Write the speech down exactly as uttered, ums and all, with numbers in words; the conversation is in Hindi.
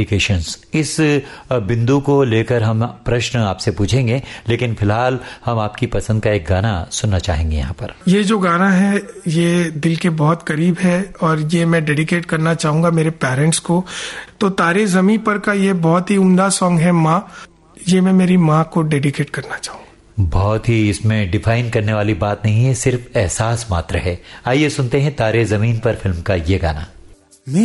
इस बिंदु को लेकर हम प्रश्न आपसे पूछेंगे, लेकिन फिलहाल हम आपकी पसंद का एक गाना सुनना चाहेंगे यहाँ पर। ये जो गाना है ये दिल के बहुत करीब है और ये मैं डेडिकेट करना चाहूंगा मेरे पेरेंट्स को। तो तारे ज़मीं पर का ये बहुत ही उम्दा सॉन्ग है माँ, ये मैं मेरी माँ को डेडिकेट करना चाहूंगा। बहुत ही इसमें डिफाइन करने वाली बात नहीं है, सिर्फ एहसास मात्र है। आइए सुनते हैं तारे ज़मीन पर फिल्म का ये गाना।